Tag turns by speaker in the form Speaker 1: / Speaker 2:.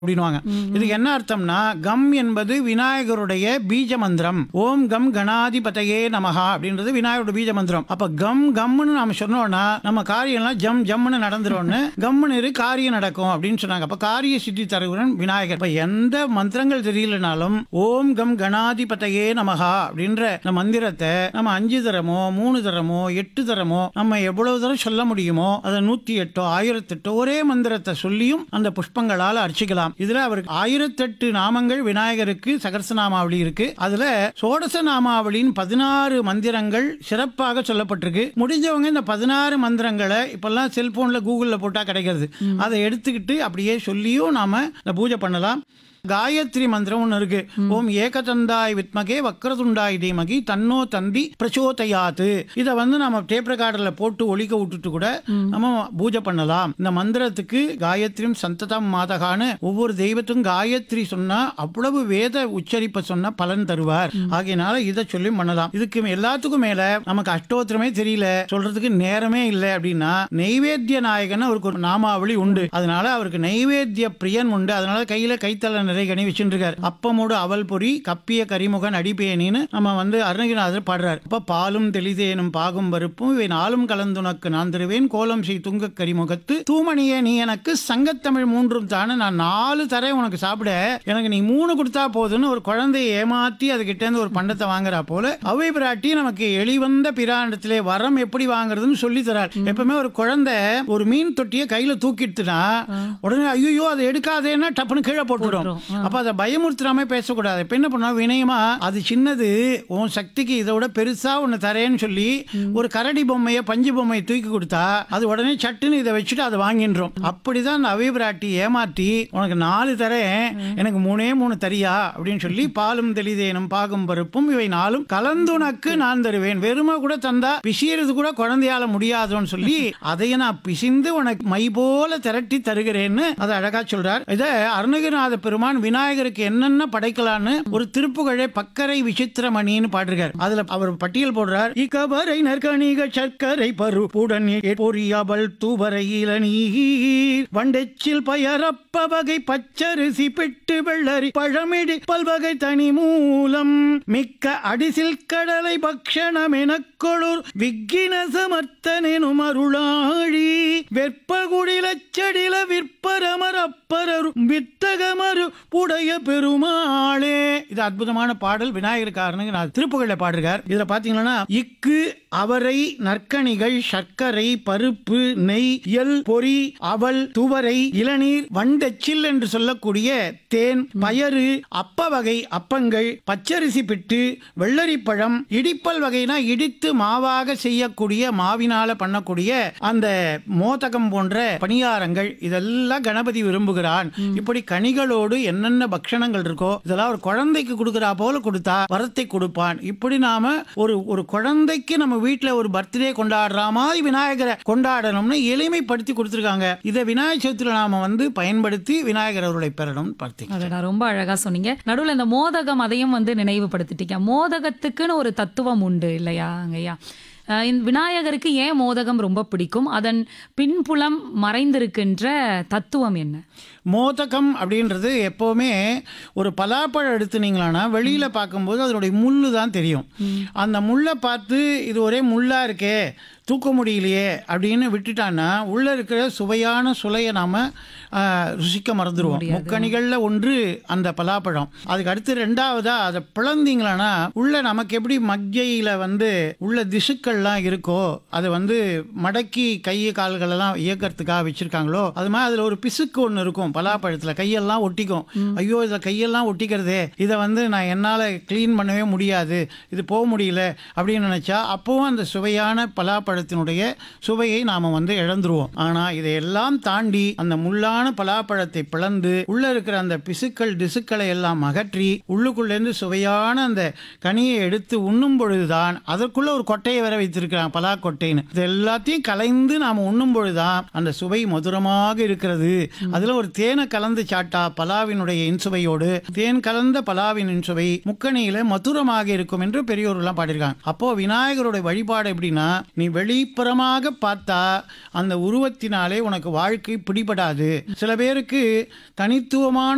Speaker 1: அப்படின்னுவாங்க. இதுக்கு என்ன அர்த்தம்னா, கம் என்பது விநாயகருடைய பீஜ மந்திரம். ஓம் கம் கணாதிபதையே நமஹா அப்படின்றது விநாயகருடைய பீஜ மந்திரம். அப்ப கம் கம்னு நாம சொன்னோம்னா நம்ம காரியம்லாம் ஜம் ஜம்னு நடந்துரும்னு கம்னு இரு காரியம் நடக்கும் அப்படின்னு சொன்னாங்க. அப்ப காரிய சித்தி தருகிறன் விநாயகர். இப்ப எந்த மந்திரங்கள் தெரியலனாலும் ஓம் கம் கணாதிபதையே நமஹா அப்படின்ற இந்த மந்திரத்தை நம்ம 5 தரமோ 3 தரமோ 8 தரமோ நம்ம எவ்வளவு தரம் சொல்ல முடியுமோ அதை 108 1008 ஒரே மந்திரத்தை சொல்லியும் அந்த புஷ்பங்களால் அர்ச்சிக்கலாம். இதுல அவருக்கு 1008 நாமங்கள் விநாயகருக்கு சகஸ்ரநாமாவளி இருக்கு. அதுல சோடச நாமாவளியின் 16 மந்திரங்கள் சிறப்பாக சொல்லப்பட்டிருக்கு. முடிஞ்சவங்க இந்த 16 மந்திரங்களை இப்பெல்லாம் செல்போன்ல கூகுள்ல போட்டா கிடைக்கிறது. அதை எடுத்துக்கிட்டு அப்படியே சொல்லியும் நாம இந்த பூஜை பண்ணலாம். காயத்ரி மந்திரம் ஒன்று இருக்கு. ஓம் ஏகதந்தாய் வித்மகே வக்ரதுண்டாய் தீமகி தன்னோ தந்தி பிரச்சோதயாத்து. இதை நம்ம டேப் ரெக்கார்டர்ல போட்டு ஒலிக்க விட்டுட்டு கூட நம்ம பூஜை பண்ணலாம். இந்த மந்திரத்துக்கு காயத்ரியும் சந்ததம் மாதகான்னு ஒவ்வொரு தெய்வத்துக்கும் காயத்ரி சொன்னா அவ்வளவு வேத உச்சரிப்பை சொன்ன பலன் தருவார். ஆகையினால இதை சொல்லி பண்ணலாம். இதுக்கு எல்லாத்துக்கும் மேல நமக்கு அஷ்டோத்திரமே தெரியல, சொல்றதுக்கு நேரமே இல்லை அப்படின்னா நைவேத்திய நாயகன் அவருக்கு ஒரு நாமாவளி உண்டு. அதனால அவருக்கு நைவேத்திய பிரியன் உண்டு. அதனால கையில கைத்தல நிறைய கனி வச்சுருக்காரு. அப்பமோடு அவல் பொறி கப்பிய கரிமுகன் அடிப்பேனின்னு நம்ம அருணகிரிநாதர் பாடுறார். அப்ப பாலும் தெளிதேனும் பாகும் பருப்பும் இவை நாளும் கலந்துனக்கு நான் தருவேன் கோலம் செய் துங்க கரிமுகத்து தூமணியே நீ எனக்கு சங்கத்தமிழ் 3 தானே, நான் 4 தரேன் உனக்கு சாப்பிட, எனக்கு நீ 3 கொடுத்தா போதுன்னு ஒரு குழந்தையை ஏமாத்தி அதுகிட்ட இருந்து ஒரு பண்டத்தை வாங்குறா போல அவை பிராட்டி நமக்கு எளிவந்த பிராண்டத்திலே வரம் எப்படி வாங்குறதுன்னு சொல்லி தரார். எப்பவுமே ஒரு குழந்தை ஒரு மீன் தொட்டியை கையில தூக்கிட்டுனா உடனே ஐயோ அதை எடுக்காதேன்னா டப்புன்னு கீழே போட்டுடும். அப்ப அதை பயமுறுத்தாம பேசக்கூடாது. இப்ப என்ன பண்ணா வினயமா அது சின்னது உன் சக்திக்கு இதை விட பெருசா ஒன்னு தரேன்னு சொல்லி ஒரு கரடி பொம்மையை பஞ்சு பொம்மையை தூக்கி கொடுத்தா அது உடனே சட்டுன்னு இதை வச்சுட்டு அதை வாங்கின்றோம். அப்படிதான் அந்த அவை பிராட்டி ஏமாற்றி உனக்கு 4 தரேன் எனக்கு 3 தரியா அப்படின்னு சொல்லி பாலும் தெளிதேனும் பாகும் பருப்பும் இவை 4 கலந்துனக்கு நான் தருவேன். வெறுமை கூட தந்தா பிசியறது கூட குழந்தையால முடியாதுன்னு சொல்லி அதையும் நான் பிசிந்து உனக்கு மை போல திரட்டி தருகிறேன்னு அதை அழகா சொல்றார். இதை அருணகிரிநாத பெருமான் விநாயகருக்கு என்னென்ன படைக்கலான்னு ஒரு திருப்புகழை பக்கரை விசித்திரமணின்னு பாடுறார். அதுல அவர் பட்டியல் போடுறார். இக்கவரை நற்கணிக சர்க்கரை பருப்புடன் பொறியபல் தூவரை இளநீர் வண்டெச்சில் பயரப்ப வகை பச்சரிசி பிட்டு வெள்ளரி பழமிடி பல்வகை தனி மூலம் மிக்க அடிசில் கடலை பக்ஷணம் எனக்கொழுர் விக்கின சமர்த்தனும் அருளாழி வெற்பகுடிலச்சடில விற்பரமர் அப்பரரும் வித்தகமரு புடைய பெருமாளே. இது அற்புதமான பாடல். விநாயகருக்காரனுக்கு நான் திருப்புகழை பாடுறார். இதுல பாத்தீங்கன்னா இக்கு அவரை நற்கணிகள் சர்க்கரை பருப்பு நெய் எல் பொறி அவல் துவரை இளநீர் வண்டெச்சில் என்று சொல்லக்கூடிய தேன் பயறு அப்ப வகை அப்பங்கள் பச்சரிசி பிட்டு வெள்ளரிப்பழம் இடிப்பல் வகைனா இடித்து மாவாக செய்யக்கூடிய மாவினால பண்ணக்கூடிய அந்த மோதகம் போன்ற பணியாரங்கள் இதெல்லாம் கணபதி விரும்புகிறான். இப்படி கனிகளோடு என்னென்ன பக்ஷணங்கள் இருக்கோ இதெல்லாம் ஒரு குழந்தைக்கு கொடுக்கிறா போல கொடுத்தா வரத்தை கொடுப்பான். இப்படி நாம ஒரு குழந்தைக்கு நம்ம வீட்டுல ஒரு பர்த்டே கொண்டாடுற மாதிரி விநாயகரை கொண்டாடணும்னு எளிமைப்படுத்தி கொடுத்திருக்காங்க. இதை விநாயகர் சதுர்த்தியில நாம பயன்படுத்தி விநாயகர் அவர்களை பெறணும்.
Speaker 2: ரொம்ப அழகா சொன்னீங்க. நடுவில் இந்த மோதகம் அதையும் நினைவுபடுத்திட்டீங்க. மோதகத்துக்குன்னு ஒரு தத்துவம் உண்டு இல்லையா ஐயா? விநாயகருக்கு ஏன் மோதகம் ரொம்ப பிடிக்கும்? அதன் பின்புலம் மறைந்திருக்கின்ற தத்துவம் என்ன?
Speaker 1: மோதகம் அப்படின்றது எப்போவுமே ஒரு பலாப்பழம் எடுத்துனீங்களான்னா வெளியில பார்க்கும்போது அதனுடைய முள்ளு தான் தெரியும். அந்த முள்ளை பார்த்து இது ஒரே முள்ளா இருக்கே தூக்க முடியலையே அப்படின்னு விட்டுட்டான்னா உள்ள இருக்கிற சுவையான சுளையை நாம ருசிக்க மறந்துடுவோம். முக்கணிகள்ல ஒன்று அந்த பலாப்பழம். அதுக்கு அடுத்து 2வதா அதை பிளந்தீங்களான்னா உள்ள நமக்கு எப்படி மக்கையில உள்ள திசுக்கள்லாம் இருக்கோ அதை மடக்கி கை கால்கள் எல்லாம் இயக்கிறதுக்காக வச்சிருக்காங்களோ அது மாதிரி அதுல ஒரு பிசுக்கு ஒன்று இருக்கும் பலாப்பழத்துல. கையெல்லாம் ஒட்டிக்கும். ஐயோ இதை கையெல்லாம் ஒட்டிக்கிறதே, இதை நான் என்னால கிளீன் பண்ணவே முடியாது, இது போக முடியல அப்படின்னு நினைச்சா அப்பவும் அந்த சுவையான பலாப்பழத்தினுடைய சுவையை நாம இழந்துருவோம். ஆனா இதையெல்லாம் தாண்டி அந்த முள்ளான பலாப்பழத்தை பிளந்து உள்ள இருக்கிற அந்த பிசுக்கள் திசுக்களை எல்லாம் அகற்றி உள்ளுக்குள்ள இருந்து சுவையான அந்த கனியை எடுத்து உண்ணும் பொழுதுதான் அதற்குள்ள ஒரு கொட்டையை வர வைத்திருக்கிறாங்க பலா கொட்டைன்னு. இது எல்லாத்தையும் கலைந்து நாம உண்ணும் பொழுதுதான் அந்த சுவை மதுரமாக இருக்கிறது. அதுல ஒரு தேனை கலந்து சாட்டா பலாவினுடைய இன்சுவையோடு தேன் கலந்த பலாவின் இன்சுவை முக்கணியில மதுரமாக இருக்கும் என்று பெரியோர்கள்லாம் பாடியிருக்காங்க. அப்போ விநாயகருடைய வழிபாடு எப்படின்னா நீ வெளிப்புறமாக பார்த்தா அந்த உருவத்தினாலே உனக்கு வாழ்க்கை பிடிபடாது. சில பேருக்கு தனித்துவமான